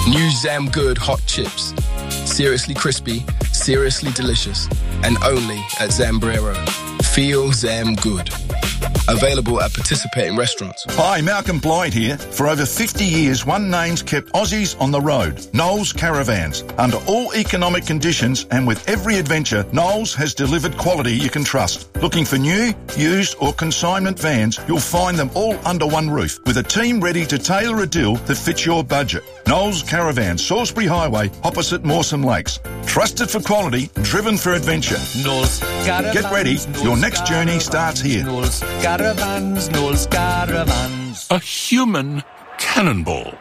New Zam Good hot chips. Seriously crispy, seriously delicious, and only at Zambrero. Feel Zam Good. Available at participating restaurants. Hi, Malcolm Blyde here. For over 50 years, one name's kept Aussies on the road. Knowles Caravans. Under all economic conditions and with every adventure, Knowles has delivered quality you can trust. Looking for new, used or consignment vans, you'll find them all under one roof with a team ready to tailor a deal that fits your budget. Knowles Caravans, Salisbury Highway, opposite Mawson Lakes. Trusted for quality, driven for adventure. Knowles Caravans. Get ready, your next journey starts here. Knowles Caravans, Knowles Caravans. A human cannonball.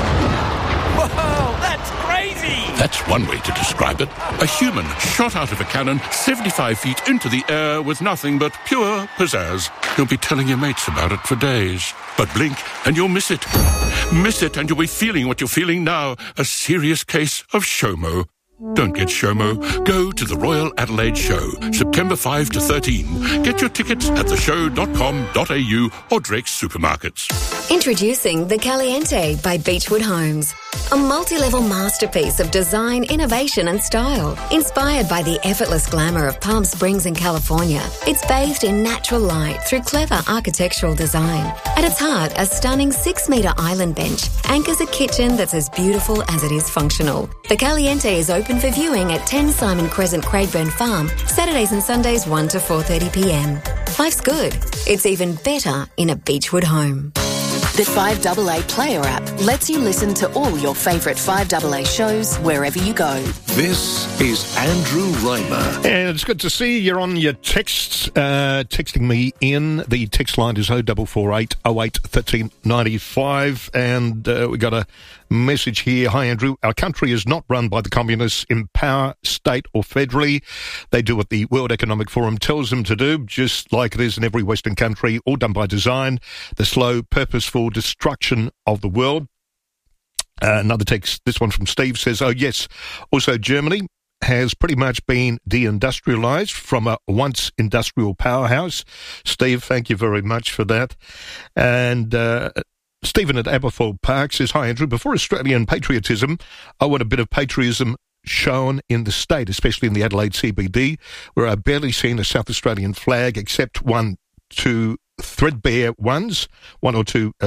Whoa, that's crazy! That's one way to describe it. A human shot out of a cannon 75 feet into the air with nothing but pure pizzazz. You'll be telling your mates about it for days. But blink and you'll miss it. Miss it and you'll be feeling what you're feeling now. A serious case of SHOMO. Don't get SHOMO. Go to the Royal Adelaide Show, September 5 to 13. Get your tickets at theshow.com.au or Drake's Supermarkets. Introducing the Caliente by Beechwood Homes. A multi-level masterpiece of design, innovation and style. Inspired by the effortless glamour of Palm Springs in California, it's bathed in natural light through clever architectural design. At its heart, a stunning 6-metre island bench anchors a kitchen that's as beautiful as it is functional. The Caliente is open for viewing at 10 Simon Crescent, Craigburn Farm, Saturdays and Sundays 1 to 4:30pm. Life's good. It's even better in a Beechwood home. The 5AA Player app lets you listen to all your favourite 5AA shows wherever you go. This is Andrew Reimer. And it's good to see you're on your texts, texting me in. The text line is 0448 08 1395. And we got a message here. Hi, Andrew. Our country is not run by the communists in power, state or federally. They do what the World Economic Forum tells them to do, just like it is in every Western country, all done by design. The slow, purposeful destruction of the world. Another text, this one from Steve, says, oh yes, also Germany has pretty much been deindustrialised from a once industrial powerhouse. Steve, thank you very much for that. And Stephen at Aberfoyle Park says, hi Andrew, before Australian patriotism, I want a bit of patriotism shown in the state, especially in the Adelaide CBD, where I've barely seen a South Australian flag except one or two threadbare ones on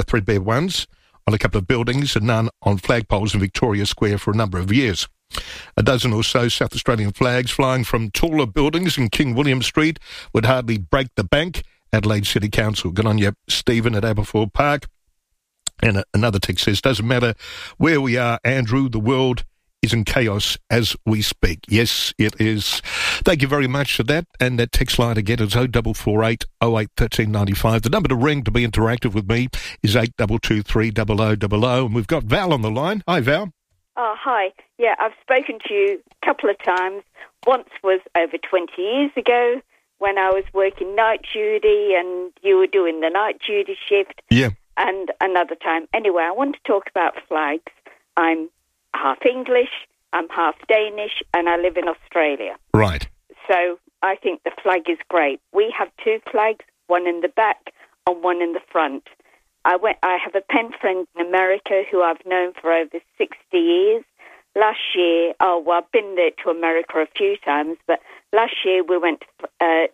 a couple of buildings and none on flagpoles in Victoria Square for a number of years. A dozen or so South Australian flags flying from taller buildings in King William Street would hardly break the bank. Adelaide City Council. Good on you, Stephen at Aberfoyle Park. And another text says, doesn't matter where we are, Andrew, the world is in chaos as we speak. Yes, it is. Thank you very much for that. And that text line again is 0448 08 1395. The number to ring to be interactive with me is 8223 0000. And we've got Val on the line. Hi, Val. Oh, hi. Yeah, I've spoken to you a couple of times. Once was over 20 years ago when I was working night duty and you were doing the night duty shift. Yeah. And another time. Anyway, I want to talk about flags. I'm half English, I'm half Danish, and I live in Australia. Right. So I think the flag is great. We have two flags, one in the back and one in the front. I have a pen friend in America who I've known for over 60 years. Last year, I've been there to America a few times, but last year we went to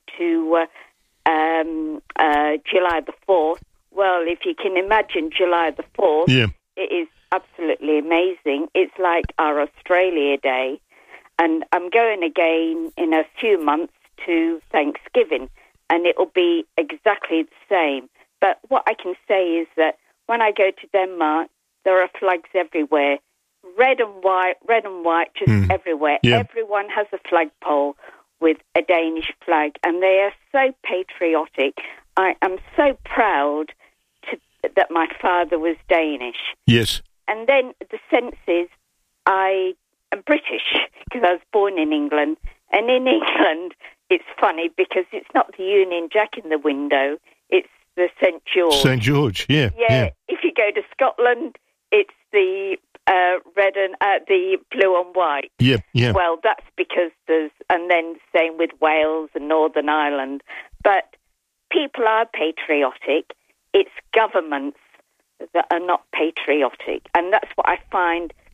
July the 4th. Well, if you can imagine July the 4th, yeah. It is absolutely amazing. It's like our Australia Day. And I'm going again in a few months to Thanksgiving, and it'll be exactly the same. But what I can say is that when I go to Denmark, there are flags everywhere. Red and white, just everywhere. Yeah. Everyone has a flagpole with a Danish flag, and they are so patriotic. I am so proud that my father was Danish. Yes. And then the sense is I am British because I was born in England. And in England, it's funny because it's not the Union Jack in the window, it's the St. George. St. George, yeah. If you go to Scotland, it's the red and the blue and white. Yeah. Well, that's because and then same with Wales and Northern Ireland. But people are patriotic. It's governments that are not patriotic. And that's what I find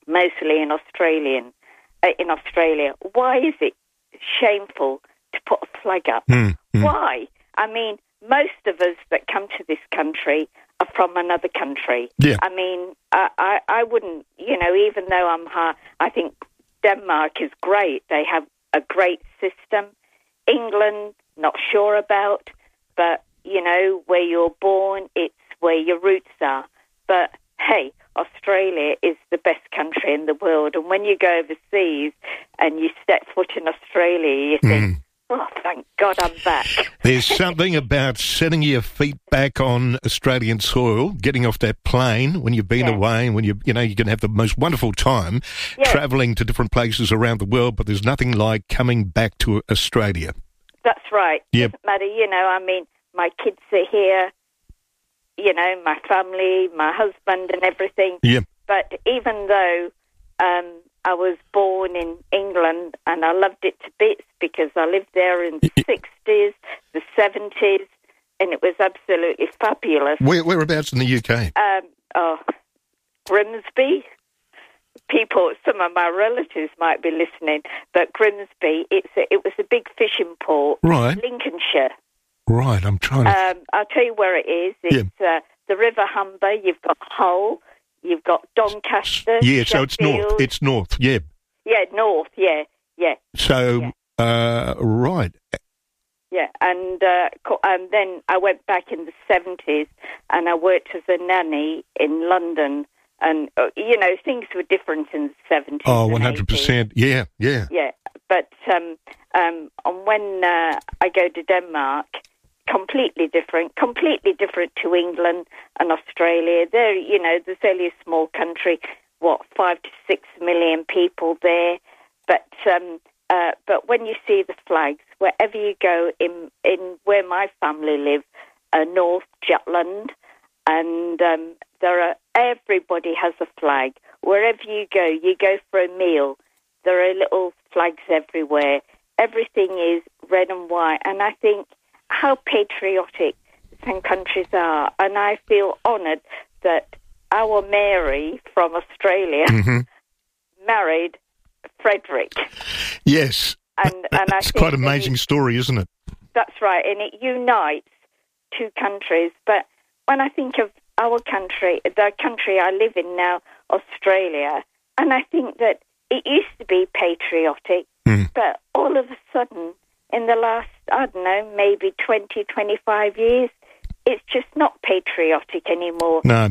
mostly in Australia. Why is it shameful to put a flag up? Why? I mean, most of us that come to this country are from another country. Yeah. I mean, I wouldn't, even though I think Denmark is great. They have a great system. England, not sure about, but, where you're born, it's where your roots are. But, hey, Australia is the best country in the world. And when you go overseas and you step foot in Australia, you think, oh, thank God I'm back. There's something about setting your feet back on Australian soil, getting off that plane when you've been away, and when you can have the most wonderful time travelling to different places around the world, but there's nothing like coming back to Australia. That's right. Yep. Doesn't matter, my kids are here, my family, my husband and everything. Yep. But even though I was born in England and I loved it to bits because I lived there in the 60s, the 70s, and it was absolutely fabulous. Whereabouts in the UK? Grimsby. Some of my relatives might be listening, but Grimsby, it was a big fishing port. Right. Lincolnshire. Right, I'm trying to... I'll tell you where it is. It's the River Humber, you've got Hull, you've got Doncaster, yeah, so Sheffield. it's north, yeah. Yeah, north, yeah. So, right. Yeah, and then I went back in the 70s and I worked as a nanny in London. And, things were different in the 70s. Oh, 100%. Yeah. Yeah, but when I go to Denmark, completely different to England and Australia. There's only a small country, 5 to 6 million people there. But when you see the flags, wherever you go in where my family live, North Jutland, and everybody has a flag. Wherever you go for a meal, there are little flags everywhere. Everything is red and white, and I think how patriotic some countries are, and I feel honoured that our Mary from Australia married Frederick. Yes, and it's quite an amazing story, isn't it? That's right, and it unites two countries. But when I think of our country, the country I live in now, Australia, and I think that it used to be patriotic, but all of a sudden, in the last, maybe 20, 25 years, it's just not patriotic anymore. No.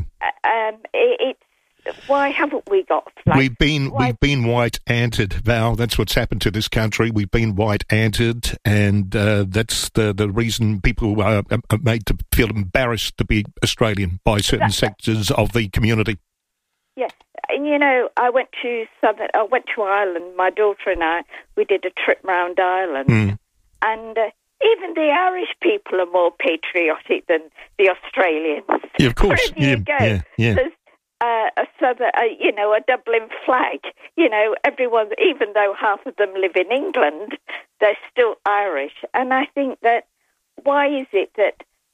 Why haven't we got flags? We've been white-anted, Val. That's what's happened to this country. We've been white-anted, and that's the reason people are made to feel embarrassed to be Australian by certain sectors of the community. Yes. And, I went to Ireland. My daughter and I, we did a trip round Ireland. And even the Irish people are more patriotic than the Australians. Yeah, of course. Wherever you go, there's a Dublin flag. Everyone, even though half of them live in England, they're still Irish. And I think that why is it that,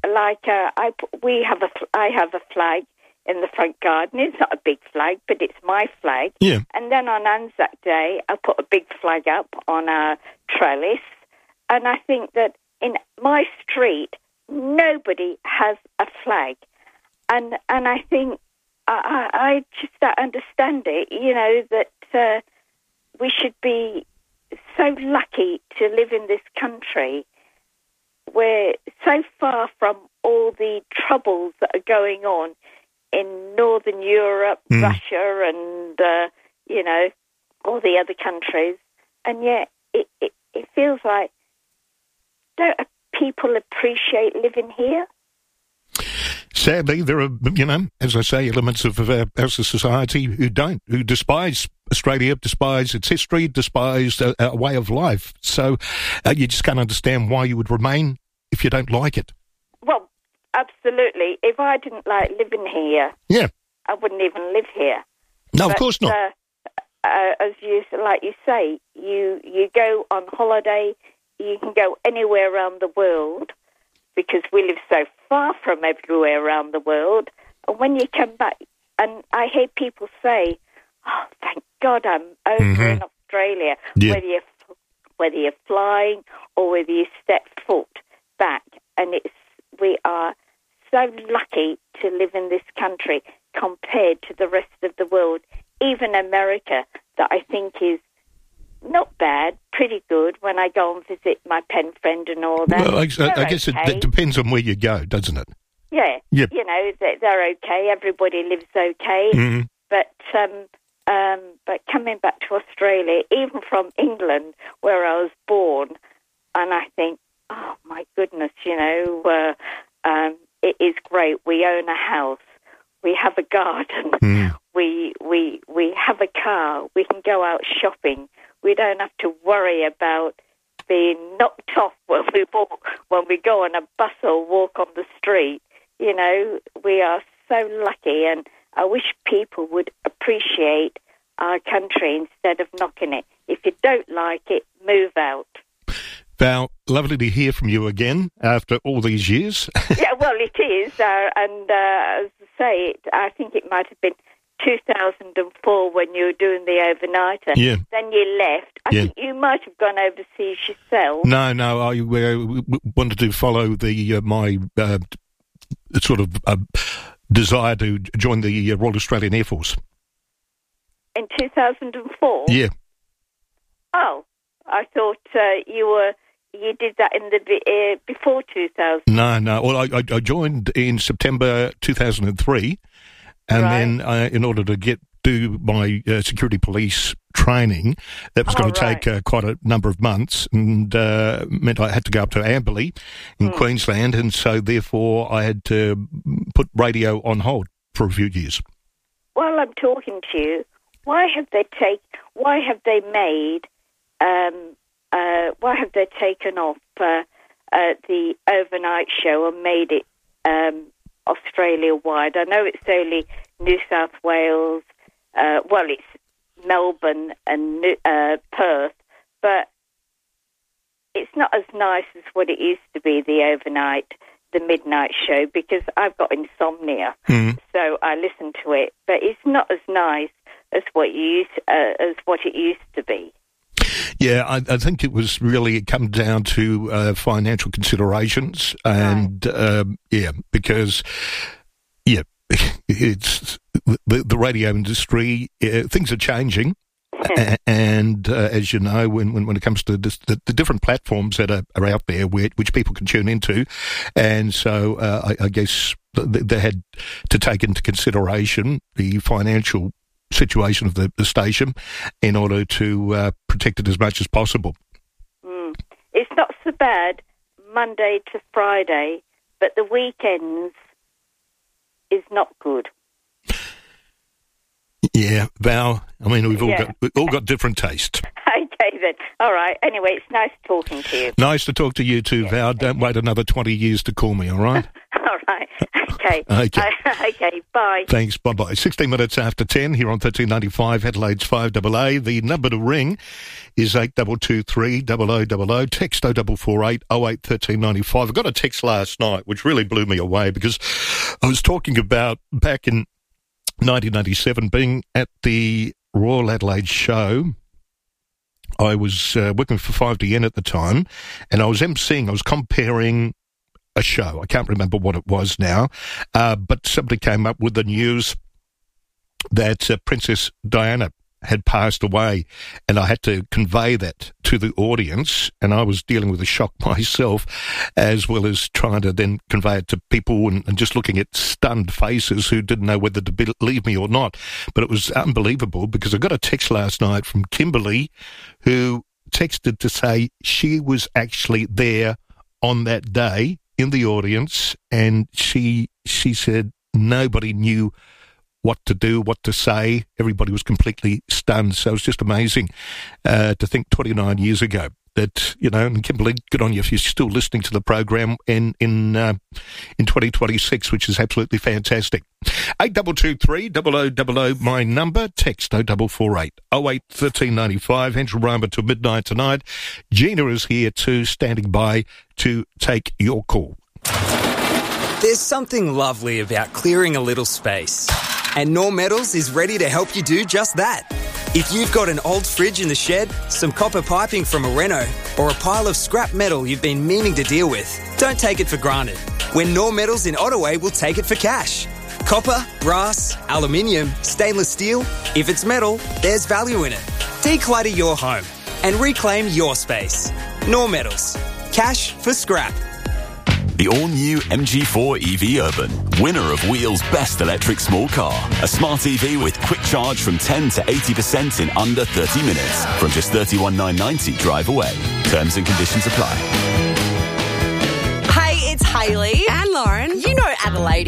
I have a flag in the front garden. It's not a big flag, but it's my flag. Yeah. And then on Anzac Day, I put a big flag up on our trellis. And I think that in my street, nobody has a flag. And I think I just don't understand it, that we should be so lucky to live in this country. We're so far from all the troubles that are going on in Northern Europe, Russia, and, all the other countries. And yet it feels like, don't people appreciate living here? Sadly, there are, as I say, elements of our society who despise Australia, despise its history, despise a way of life. So you just can't understand why you would remain if you don't like it. Well, absolutely. If I didn't like living here, I wouldn't even live here. No, of course not. As you say, you go on holiday, you can go anywhere around the world, because we live so far from everywhere around the world. And when you come back, and I hear people say, oh, thank God, I'm over in Australia. Yeah. Whether you're flying or whether you step foot back, and we are so lucky to live in this country compared to the rest of the world. Even America, that I think is not bad, pretty good when I go and visit my pen friend and all that. Well, I guess it depends on where you go, doesn't it? Yeah. Yep. You know, they're okay. Everybody lives okay. Mm-hmm. But coming back to Australia, even from England, where I was born, and I think, oh, my goodness, you know, it is great. We own a house. We have a garden. We have a car. We can go out shopping. We don't have to worry about being knocked off when we go on a bus or walk on the street. You know, we are so lucky, and I wish people would appreciate our country instead of knocking it. If you don't like it, move out. Val, lovely to hear from you again after all these years. Yeah, well, it is. And as I say, I think it might have been 2004 when you were doing the overnighter. Yeah. Then you left. I think you might have gone overseas yourself. No, I wanted to follow my sort of desire to join the Royal Australian Air Force. In 2004? Yeah. Oh, I thought you did that in the before 2000. No. Well, I joined in September 2003, and then in order to do my security police training, that was going to take quite a number of months, and meant I had to go up to Amberley in Queensland, and so therefore I had to put radio on hold for a few years. While I'm talking to you, why have they taken off the overnight show and made it Australia-wide? I know it's only New South Wales, it's Melbourne and Perth, but it's not as nice as what it used to be, the midnight show, because I've got insomnia, so I listen to it, but it's not as nice as what it used to be. Yeah, I think it comes down to financial considerations, and because it's the radio industry. Things are changing, and as you know, when it comes to the different platforms that are out there which people can tune into, and so I guess they had to take into consideration the financial situation of the station in order to protect it as much as possible. It's not so bad Monday to Friday, but the weekends is not good. Yeah, Val, I mean, we've all got different taste. Okay, then. All right. Anyway, it's nice talking to you. Nice to talk to you too, Val. Don't wait another 20 years to call me, all right? All right. Okay. Okay, bye. Thanks, bye-bye. 16 minutes after 10 here on 1395, Adelaide's 5AA. The number to ring is 8223 0000. Text 0448 08 1395. I got a text last night which really blew me away because I was talking about back in 1997 being at the Royal Adelaide Show. I was working for 5DN at the time, and I was emceeing. I was comparing a show. I can't remember what it was now, but somebody came up with the news that Princess Diana had passed away, and I had to convey that to the audience, and I was dealing with a shock myself, as well as trying to then convey it to people and just looking at stunned faces who didn't know whether to believe me or not. But it was unbelievable because I got a text last night from Kimberly, who texted to say she was actually there on that day in the audience, and she said nobody knew what to do, what to say. Everybody was completely stunned. So it was just amazing to think 29 years ago that, you know, and Kimberly, good on you if you're still listening to the program in 2026, which is absolutely fantastic. 8223 0000, my number. Text 0448 08 1395. Andrew Rhymer till midnight tonight. Gina is here too, standing by to take your call. There's something lovely about clearing a little space, and Norm Metals is ready to help you do just that. If you've got an old fridge in the shed, some copper piping from a reno, or a pile of scrap metal you've been meaning to deal with, don't take it for granted. When Knorr Metals in Ottaway will take it for cash. Copper, brass, aluminium, stainless steel. If it's metal, there's value in it. Declutter your home and reclaim your space. Knorr Metals. Cash for scrap. The all-new MG4 EV Urban, winner of Wheel's Best Electric Small Car. A smart EV with quick charge from 10 to 80% in under 30 minutes. From just $31,990 drive away. Terms and conditions apply. Hey, it's Hayley. And Lauren. You know Adelaide